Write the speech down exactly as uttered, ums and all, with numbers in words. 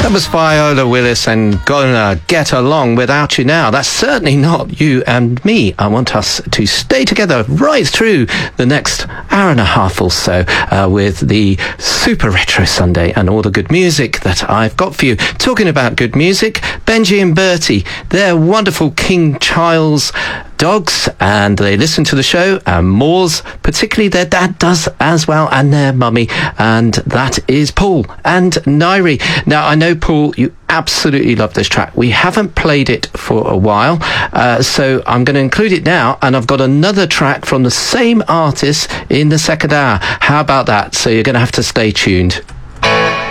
That was Viola Willis and Gonna Get Along Without You Now. That's certainly not you and me. I want us to stay together right through the next hour and a half or so uh, with the Super Retro Sunday and all the good music that I've got for you. Talking about good music, Benji and Bertie, they're wonderful King Charles dogs, and they listen to the show, and Moors, particularly their dad, does as well, and their mummy, and that is Paul and Nairi. Now, I know, Paul, you absolutely love this track. We haven't played it for a while, uh, so I'm going to include it now, and I've got another track from the same artist in the second hour. How about that? So you're going to have to stay tuned.